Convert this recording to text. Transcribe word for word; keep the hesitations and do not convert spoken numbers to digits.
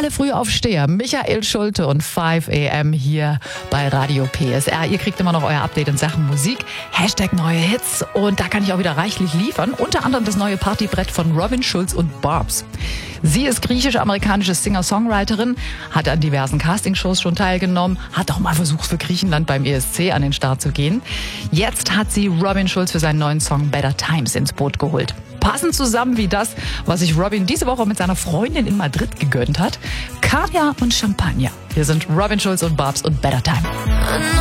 alle Frühaufsteher, Michael Schulte und fünf a m hier bei Radio P S R. Ihr kriegt immer noch euer Update in Sachen Musik. Hashtag neue Hits. Und da kann ich auch wieder reichlich liefern. Unter anderem das neue Partybrett von Robin Schulz und Barbs. Sie ist griechisch-amerikanische Singer-Songwriterin, hat an diversen Castingshows schon teilgenommen, hat auch mal versucht, für Griechenland beim E S C an den Start zu gehen. Jetzt hat sie Robin Schulz für seinen neuen Song Better Times ins Boot geholt. Passend zusammen wie das, was sich Robin diese Woche mit seiner Freundin in Madrid gegönnt hat. Kaviar und Champagner. Hier sind Robin Schulz und Barbs und Better Time.